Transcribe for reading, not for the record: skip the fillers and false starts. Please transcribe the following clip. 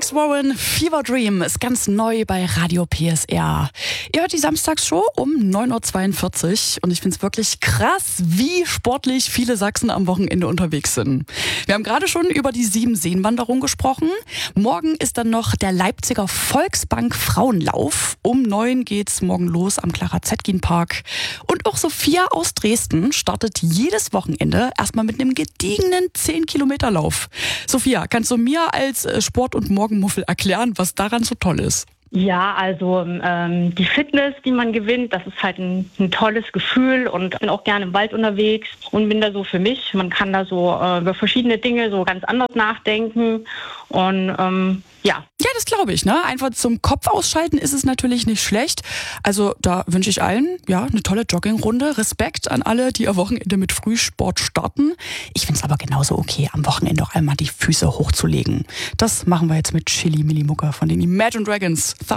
Alex Warren, Fever Dream ist ganz neu bei Radio PSR. Ihr hört die Samstagsshow um 9.42 Uhr und ich finde es wirklich krass, wie sportlich viele Sachsen am Wochenende unterwegs sind. Wir haben gerade schon über die 7-Seen-Wanderung gesprochen. Morgen ist dann noch der Leipziger Volksbank Frauenlauf. Um 9 geht's morgen los am Clara-Zetkin-Park. Und auch Sophia aus Dresden startet jedes Wochenende erstmal mit einem gediegenen 10-Kilometer-Lauf. Sophia, kannst du mir als Sport- und Morgenmuffel erklären, was daran so toll ist? Ja, also die Fitness, die man gewinnt, das ist halt ein tolles Gefühl und ich bin auch gerne im Wald unterwegs und bin da so für mich. Man kann da so über verschiedene Dinge so ganz anders nachdenken und ja. Ja, das glaube ich, ne? Einfach zum Kopf ausschalten ist es natürlich nicht schlecht. Also da wünsche ich allen eine tolle Joggingrunde. Respekt an alle, die am Wochenende mit Frühsport starten. Ich finde es aber genauso okay, am Wochenende auch einmal die Füße hochzulegen. Das machen wir jetzt mit Chili Millimucke von den Imagine Dragons.